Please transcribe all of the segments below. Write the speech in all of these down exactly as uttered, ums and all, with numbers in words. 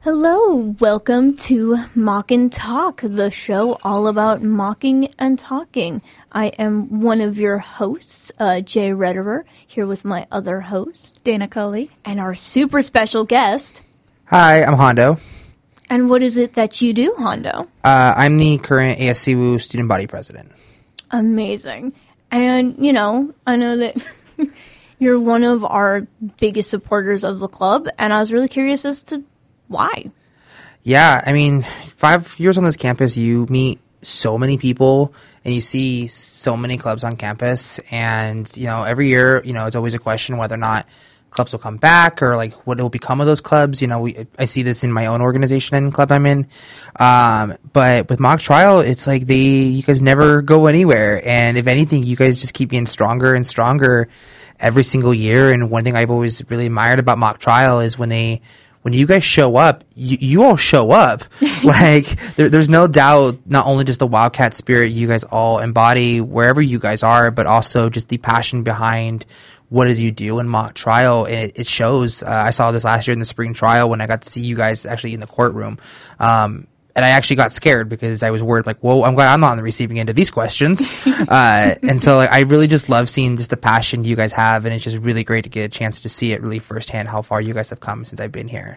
Hello, welcome to Mock and Talk, the show all about mocking and talking. I am one of your hosts, uh, Jay Rederer, here with my other host, Dana Cully, and our super special guest. Hi, I'm Hondo. And what is it that you do, Hondo? Uh, I'm the current A S C W student body president. Amazing. And, you know, I know that you're one of our biggest supporters of the club, and I was really curious as to why? Yeah, I mean, five years on this campus, you meet so many people and you see so many clubs on campus. And, you know, every year, you know, it's always a question whether or not clubs will come back or like what will become of those clubs. You know, we I see this in my own organization and club I'm in. Um, but with Mock Trial, it's like they, you guys never go anywhere. And if anything, you guys just keep getting stronger and stronger every single year. And one thing I've always really admired about Mock Trial is when they, when you guys show up, you, you all show up. Like, there, there's no doubt, not only just the Wildcat spirit you guys all embody wherever you guys are, but also just the passion behind what it is you do in Mock Trial. And it, it shows. Uh, I saw this last year in the spring trial when I got to see you guys actually in the courtroom. Um, and I actually got scared because I was worried, like, whoa, I'm glad I'm not on the receiving end of these questions. uh, and so, like, I really just love seeing just the passion you guys have, and it's just really great to get a chance to see it really firsthand how far you guys have come since I've been here.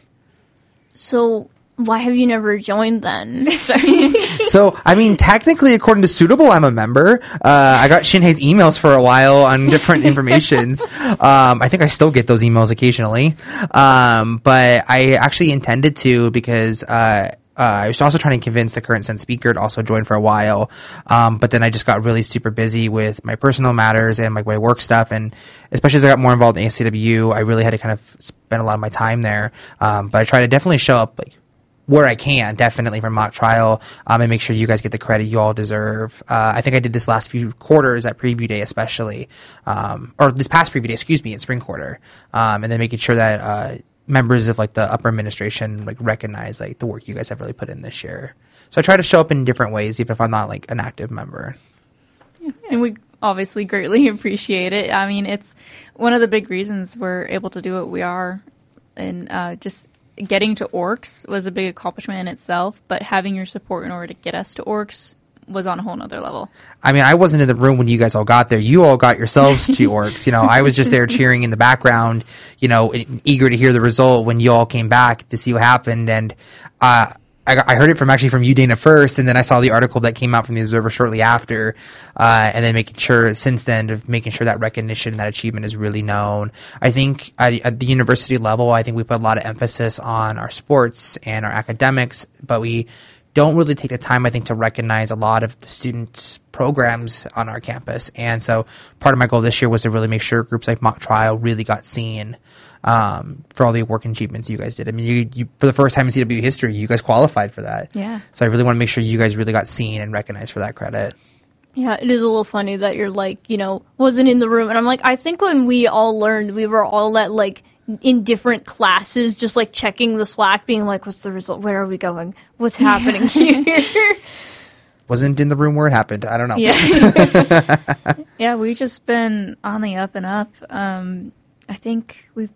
So, why have you never joined then? So, I mean, technically, according to Suitable, I'm a member. Uh, I got Shinhei's emails for a while on different informations. Um, I think I still get those emails occasionally. Um, but I actually intended to because, uh, Uh, I was also trying to convince the current Senate Speaker to also join for a while, um, but then I just got really super busy with my personal matters and like my work stuff, and especially as I got more involved in A C W, I really had to kind of spend a lot of my time there. Um, but I try to definitely show up like where I can, definitely for Mock Trial, um, and make sure you guys get the credit you all deserve. Uh, I think I did this last few quarters at Preview Day, especially, um, or this past Preview Day, excuse me, in Spring Quarter, um, and then making sure that. Uh, members of like the upper administration like recognize like the work you guys have really put in this year. So I try to show up in different ways, even if I'm not like an active member. Yeah, and we obviously greatly appreciate it. I mean, it's one of the big reasons we're able to do what we are, and uh, just getting to Orcs was a big accomplishment in itself, but having your support in order to get us to Orcs was on a whole nother level. I mean, I wasn't in the room when you guys all got there. You all got yourselves to Orcs. You know, I was just there cheering in the background, you know, eager to hear the result when you all came back to see what happened. And uh, I, I heard it from actually from you, Dana, first, and then I saw the article that came out from the Observer shortly after, uh, and then making sure since then of making sure that recognition, that achievement is really known. I think at, at the university level, I think we put a lot of emphasis on our sports and our academics, but we don't really take the time, I think, to recognize a lot of the student programs on our campus. And so part of my goal this year was to really make sure groups like Mock Trial really got seen um, for all the work and achievements you guys did. I mean, you, you for the first time in C W history, you guys qualified for that. Yeah. So I really want to make sure you guys really got seen and recognized for that credit. Yeah, it is a little funny that you're like, you know, wasn't in the room. And I'm like, I think when we all learned, we were all at like, in different classes, just like checking the Slack, being like, what's the result? Where are we going? What's happening here? Wasn't in the room where it happened. I don't know. Yeah, yeah, we've just been on the up and up. Um, I think we've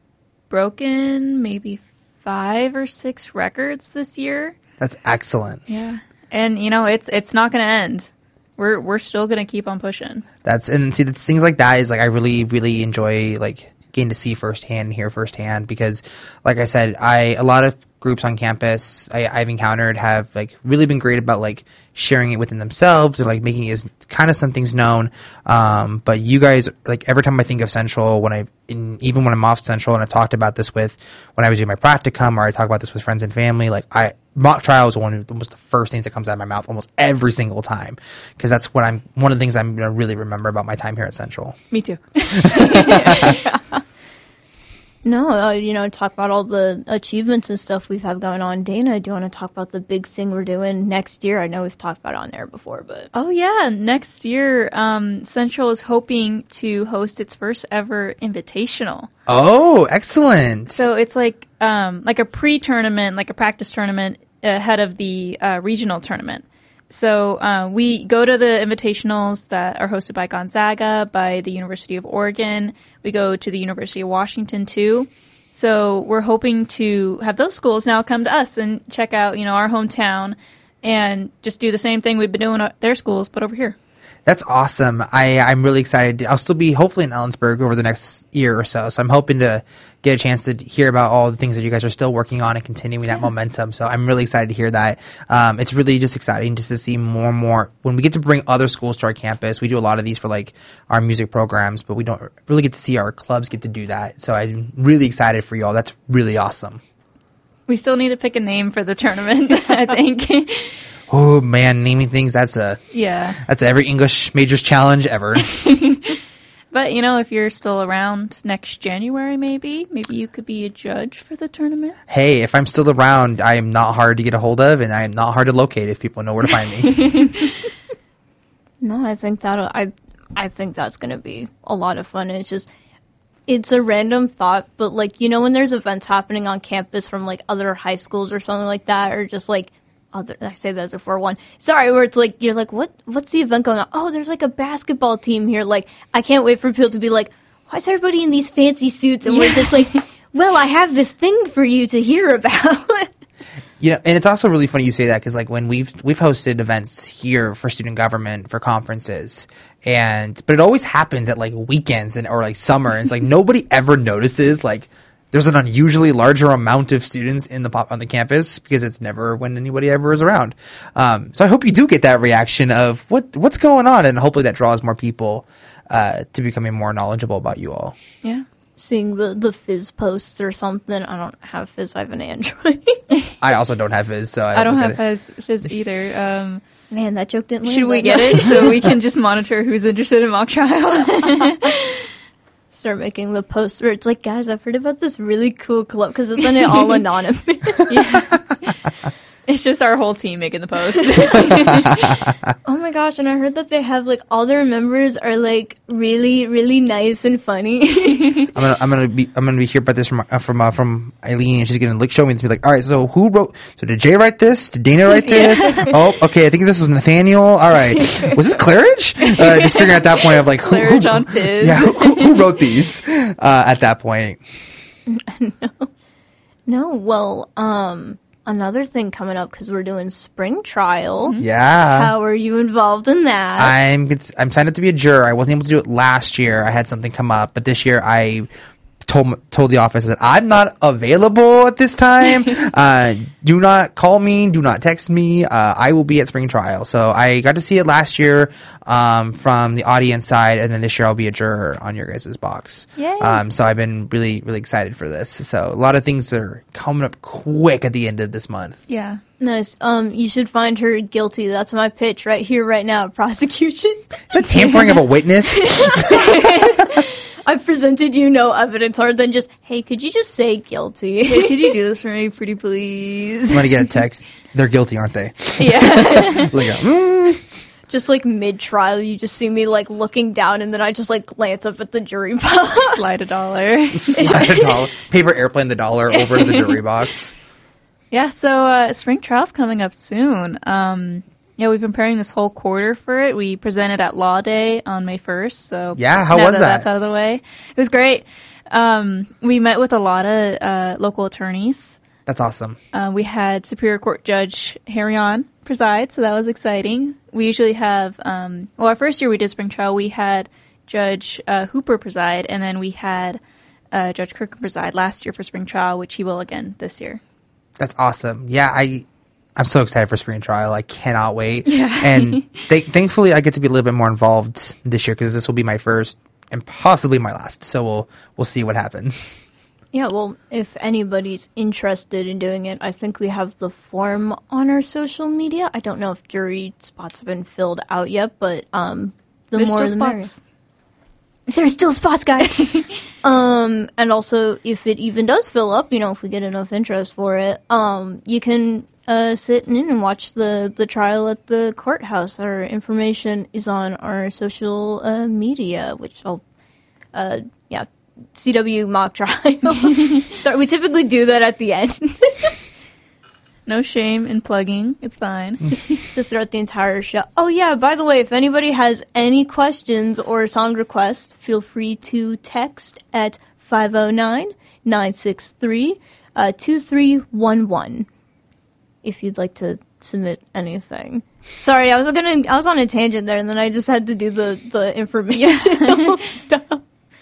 broken maybe five or six records this year. That's excellent. Yeah. And, you know, it's it's not going to end. We're we're still going to keep on pushing. That's, and see, that's, things like that is like, I really, really enjoy, like, getting to see firsthand and hear firsthand, because like I said, I a lot of groups on campus I, I've encountered have like really been great about like sharing it within themselves or like making it as kind of some things known. Um, but you guys, like every time I think of Central, when I in, even when I'm off Central, and I've talked about this with when I was doing my practicum, or I talk about this with friends and family, like I Mock Trial is one of almost the first things that comes out of my mouth almost every single time, because that's what I'm one of the things I'm going to really remember about my time here at Central. Me too. No, uh, you know, talk about all the achievements and stuff we've had going on. Dana, do you want to talk about the big thing we're doing next year? I know we've talked about it on there before, but... Oh, yeah. Next year, um, Central is hoping to host its first ever invitational. Oh, excellent. So it's like um, like a pre-tournament, like a practice tournament ahead of the uh, regional tournament. So uh, we go to the invitationals that are hosted by Gonzaga, by the University of Oregon. We go to the University of Washington, too. So we're hoping to have those schools now come to us and check out, you know, our hometown and just do the same thing we've been doing at their schools, but over here. That's awesome. I, I'm really excited. I'll still be hopefully in Ellensburg over the next year or so. So I'm hoping to get a chance to hear about all the things that you guys are still working on and continuing that yeah. momentum. So I'm really excited to hear that. Um, it's really just exciting just to see more and more. When we get to bring other schools to our campus, we do a lot of these for like our music programs, but we don't really get to see our clubs get to do that. So I'm really excited for y'all. That's really awesome. We still need to pick a name for the tournament, I think. Oh man, naming things, that's a yeah. That's every English major's challenge ever. But, you know, if you're still around next January, maybe, maybe you could be a judge for the tournament. Hey, if I'm still around, I am not hard to get a hold of, and I am not hard to locate if people know where to find me. No, I think that I, I think that's going to be a lot of fun. It's just, it's a random thought, but like, you know, when there's events happening on campus from like other high schools or something like that, or just like, Other, I say that as a four one. Sorry, where it's like, you're like, what? What's the event going on? Oh, there's like a basketball team here. Like, I can't wait for people to be like, why is everybody in these fancy suits? And yeah. we're just like, well, I have this thing for you to hear about. You know, and it's also really funny you say that because like when we've we've hosted events here for student government for conferences, and but it always happens at like weekends and or like summer. And it's like nobody ever notices like. There's an unusually larger amount of students in the pop on the campus because it's never when anybody ever is around. Um, so I hope you do get that reaction of what what's going on, and hopefully that draws more people uh, to becoming more knowledgeable about you all. Yeah, seeing the the Fizz posts or something. I don't have Fizz. I have an Android. I also don't have Fizz, so I, I don't have Fizz, Fizz either. Um, Man, that joke didn't. Should land we get it so we can just monitor who's interested in mock trial? Start making the post where it's like, guys, I've heard about this really cool club because it's it all anonymous. Yeah. It's just our whole team making the post. Oh my gosh, and I heard that they have like all their members are like really, really nice and funny. I'm gonna, I'm gonna be, I'm gonna be here about this from uh, from uh, from Eileen, and she's gonna like show me and be like, all right, so who wrote? So did Jay write this? Did Dana write this? Yeah. Oh, okay, I think this was Nathaniel. All right, was this Claridge? Uh, just figuring at that point of like who, Claridge who, on Fizz. Yeah, who, who wrote these uh, at that point? No, no. Well, um. Another thing coming up because we're doing spring trial. Yeah. How are you involved in that? I'm I'm signed up to be a juror. I wasn't able to do it last year. I had something come up, but this year I told told the office that I'm not available at this time. uh, do not call me. Do not text me. Uh, I will be at spring trial. So I got to see it last year um, from the audience side, and then this year I'll be a juror on your guys' box. Yay. Um, so I've been really really excited for this. So a lot of things are coming up quick at the end of this month. Yeah. Nice. Um, you should find her guilty. That's my pitch right here, right now. Prosecution. Is that tampering of a witness? I've presented you no evidence other than just, hey, could you just say guilty? Hey, could you do this for me, pretty please? I'm gonna get a text. They're guilty, aren't they? Yeah. Like a, mm. Just like mid-trial, you just see me like looking down, and then I just like glance up at the jury box. Slide a dollar. Slide a dollar. Paper airplane the dollar over to the jury box. Yeah, so uh, spring trial's coming up soon. Um, yeah, we've been preparing this whole quarter for it. We presented at Law Day on May first. So yeah, how now was that, that? That's out of the way. It was great. Um, we met with a lot of uh, local attorneys. That's awesome. Uh, we had Superior Court Judge Harry on preside, so that was exciting. We usually have, um, well, our first year we did spring trial, we had Judge uh, Hooper preside, and then we had uh, Judge Kirkham preside last year for spring trial, which he will again this year. That's awesome. Yeah, I, I'm so excited for spring trial. I cannot wait. Yeah. And th- thankfully, I get to be a little bit more involved this year because this will be my first and possibly my last. So we'll we'll see what happens. Yeah, well, if anybody's interested in doing it, I think we have the form on our social media. I don't know if jury spots have been filled out yet, but um, the There's more still the spots. merrier. There's still spots, guys. um, and also, if it even does fill up, you know, if we get enough interest for it, um, you can uh, sit in and watch the, the trial at the courthouse. Our information is on our social uh, media, which I'll, uh, yeah, C W mock trial. Sorry, we typically do that at the end. No shame in plugging. It's fine. Just throughout the entire show. Oh, yeah, by the way, if anybody has any questions or song requests, feel free to text at five oh nine, nine six three, two three one one if you'd like to submit anything. Sorry, I was gonna I was on a tangent there, and then I just had to do the the informational stuff.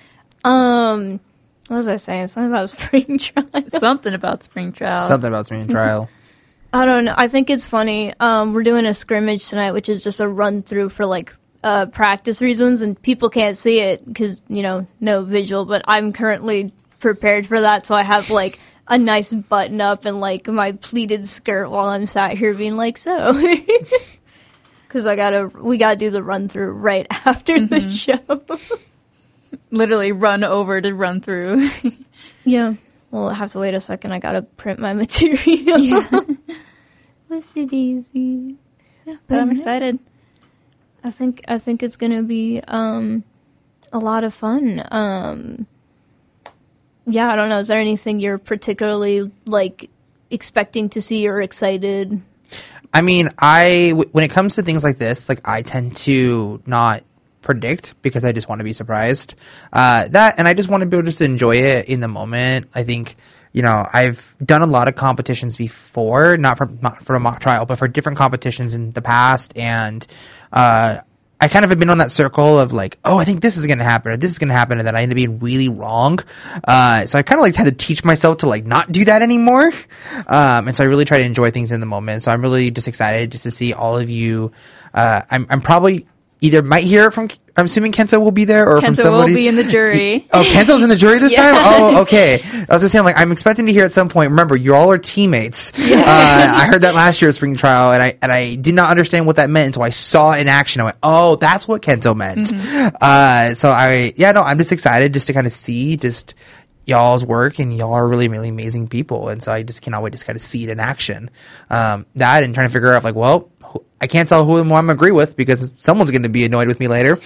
Um, what was I saying? Something about spring trial. Something about spring trial. Something about spring trial. I don't know. I think it's funny. Um, we're doing a scrimmage tonight, which is just a run through for like uh, practice reasons, and people can't see it because you know no visual. But I'm currently prepared for that, so I have like a nice button up and like my pleated skirt while I'm sat here being like so. Because I gotta, we gotta do the run through right after mm-hmm. the show. Literally run over to run through. Yeah. Well, I have to wait a second. I gotta print my material. Yeah. Whoopsie daisy. Yeah, but I'm excited. I think I think it's gonna be um, a lot of fun. Um, yeah, I don't know. Is there anything you're particularly like expecting to see or excited? I mean, I w- when it comes to things like this, like I tend to not predict because I just want to be surprised. Uh, that and I just want to be able to just enjoy it in the moment. I think, you know, I've done a lot of competitions before, not for not for a mock trial, but for different competitions in the past, and uh, I kind of have been on that circle of like, oh, I think this is going to happen or this is going to happen, and then I end up being really wrong. Uh, so I kind of like had to teach myself to like not do that anymore. Um, and so I really try to enjoy things in the moment. So I'm really just excited just to see all of you. Uh, I'm I'm probably either might hear it from, I'm assuming Kento will be there, or Kento from somebody. will be in the jury. Oh, Kento's in the jury this Yeah. time? Oh, okay. I was just saying, like, I'm expecting to hear at some point, remember, you all are teammates. Yeah. Uh, I heard that last year at spring trial, and I and I did not understand what that meant until I saw it in action. I went, oh, that's what Kento meant. Mm-hmm. Uh, so I, yeah, no, I'm just excited just to kind of see just y'all's work, and y'all are really, really amazing people. And so I just cannot wait to kind of see it in action. Um, that and trying to figure out, like, well, I can't tell who I'm agree with because someone's going to be annoyed with me later.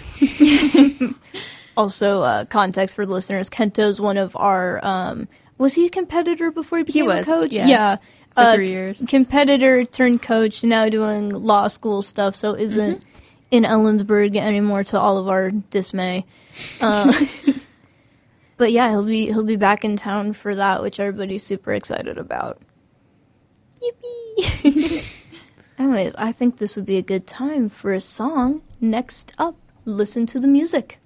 Also, uh, context for the listeners, Kento's one of our, um, was he a competitor before he became he was, a coach? Yeah, yeah. for uh, three years. Competitor turned coach, now doing law school stuff, so isn't mm-hmm. in Ellensburg anymore to all of our dismay. Uh, but yeah, he'll be he'll be back in town for that, which everybody's super excited about. Yippee! Anyways, I think this would be a good time for a song. Next up, listen to the music.